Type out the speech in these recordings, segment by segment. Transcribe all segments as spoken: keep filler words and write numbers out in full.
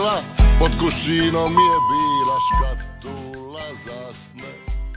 Pod kušinom je bila škatula za sne.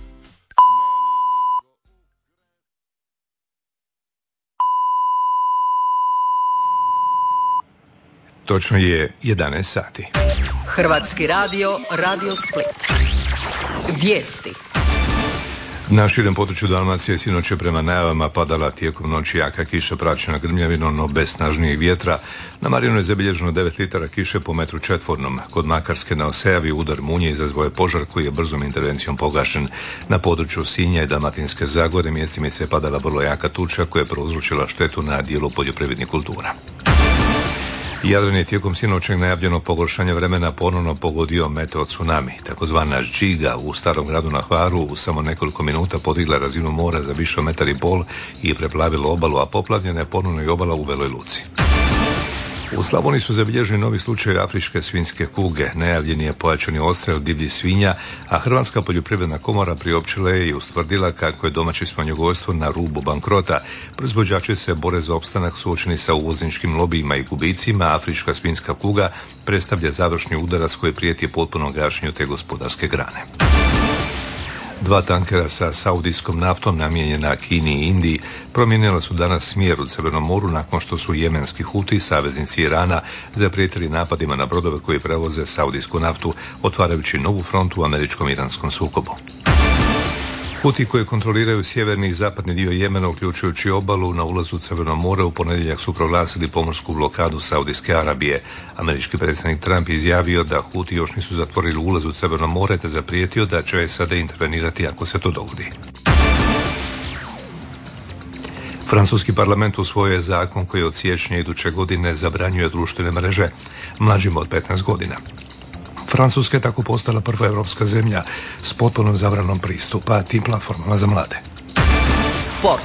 Točno je jedanaest sati. Hrvatski radio, Radio Split. Vijesti. Na širem području Dalmacije sinoć je prema najavama padala tijekom noći jaka kiša praćena grmljavinom, no bez snažnijeg vjetra. Na Marjanu je zabilježeno devet litara kiše po metru četvornom. Kod Makarske na Osejavi udar munje izazvao je požar koji je brzom intervencijom pogašen. Na području Sinja i Dalmatinske Zagore mjestimice je padala vrlo jaka tuča koja je prouzročila štetu na dijelu poljoprivrednih kultura. Jadran je tijekom sinoćeg najavljenog pogoršanja vremena ponovno pogodio meteo tsunami. Takozvana Džiga u Starom gradu na Hvaru u samo nekoliko minuta podigla razinu mora za više od metar i pol i preplavila obalu, a poplavljena je ponovno i obala u Veloj Luci. U Slavoniji su zabilježeni novi slučajevi afričke svinjske kuge. Najavljen je pojačani odstrel divljih svinja, a Hrvatska poljoprivredna komora priopćila je i ustvrdila kako je domaće svinjogojstvo na rubu bankrota. Proizvođači se bore za opstanak suočeni sa uvozničkim lobijima i gubicima. Afrička svinjska kuga predstavlja završni udarac koji prijeti potpuno gašenju te gospodarske grane. Dva tankera sa saudijskom naftom namijenjena Kini i Indiji promijenila su danas smjer u Crvenom moru nakon što su jemenski Huti, saveznici Irana, zaprijetili napadima na brodove koji prevoze saudijsku naftu, otvarajući novu frontu u američkom-iranskom sukobu. Huti koji kontroliraju sjeverni i zapadni dio Jemena, uključujući obalu na ulazu u Crveno more, u ponedjeljak su proglasili pomorsku blokadu Saudijske Arabije. Američki predsjednik Trump je izjavio da Huti još nisu zatvorili ulaz u Crveno more te zaprijetio da će S A D intervenirati ako se to dogodi. Francuski parlament usvojio je zakon koji od siječnja iduće godine zabranjuje društvene mreže mlađima od petnaest godina. Francuska je tako postala prva europska zemlja s potpunom zabranom pristupa tim platformama za mlade. Sport.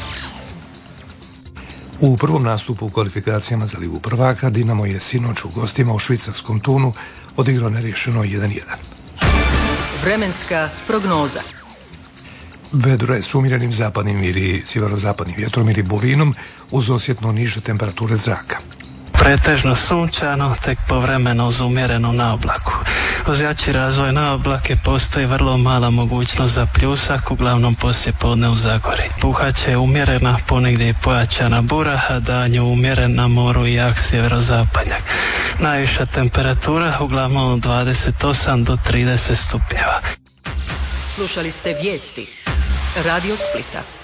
U prvom nastupu u kvalifikacijama za Ligu prvaka Dinamo je sinoć u gostima u švicarskom Tunu odigrao neriješeno jedan jedan. Vremenska prognoza. Vedro je s umjerenim zapadnim ili sjeverozapadnim vjetrom ili burinom uz osjetno niže temperature zraka. Pretežno sunčano, tek povremeno uz umjerenu naoblaku. Uz jači razvoj naoblake postoji vrlo mala mogućnost za pljusak, uglavnom poslije podne u Zagori. Puhaće umjerena, ponegdje i pojačana bura, a danju umjeren na moru i jak sjeverozapadnjak. Najviša temperatura uglavnom od dvadeset osam do trideset stupnjeva. Slušali ste vijesti Radio Splita.